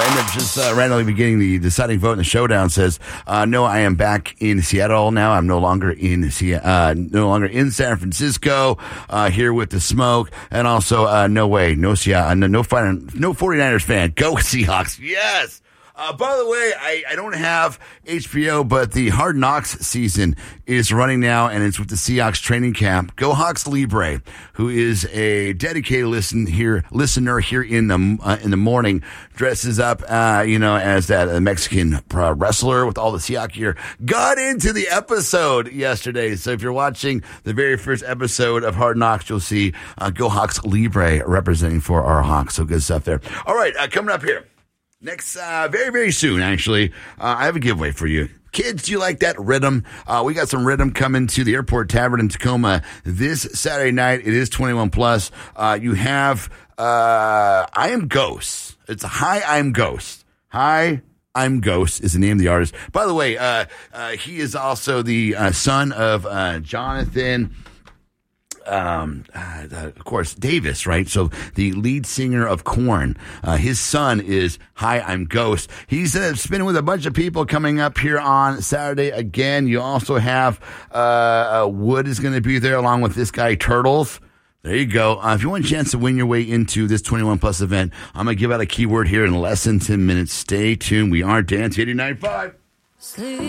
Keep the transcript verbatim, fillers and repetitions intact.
end up just uh, randomly beginning the deciding vote in the showdown says, uh, no, I am back in Seattle now. I'm no longer in Se- uh, no longer in San Francisco, uh, here with the smoke. And also, uh, no way, no Seattle, no, no, no 49ers fan. Go Seahawks. Yes. Uh, by the way, I, I don't have H B O, but the Hard Knocks season is running now, and it's with the Seahawks training camp. Go Hawks Libre, who is a dedicated listen here, listener here in the uh, in the morning, dresses up, uh, you know, as that uh, Mexican uh, wrestler with all the Seahawks gear, got into the episode yesterday. So if you're watching the very first episode of Hard Knocks, you'll see uh, Go Hawks Libre representing for our Hawks. So good stuff there. All right, uh, coming up here. Next, uh, very, very soon, actually, uh, I have a giveaway for you. Kids, do you like that rhythm? Uh, we got some rhythm coming to the Airport Tavern in Tacoma this Saturday night. It is twenty-one plus. Uh, you have, uh, I Am Ghost. It's Hi, I'm Ghost. Hi, I'm Ghost is the name of the artist. By the way, uh, uh, he is also the uh, son of uh, Jonathan Um, uh, of course, Davis, right? So the lead singer of Korn, uh, his son is Hi, I'm Ghost. He's uh, spinning with a bunch of people coming up here on Saturday again. You also have uh, uh Wood is going to be there along with this guy, Turtles. There you go. Uh, if you want a chance to win your way into this twenty-one plus event, I'm going to give out a keyword here in less than ten minutes. Stay tuned. We are Dance eighty-nine point five.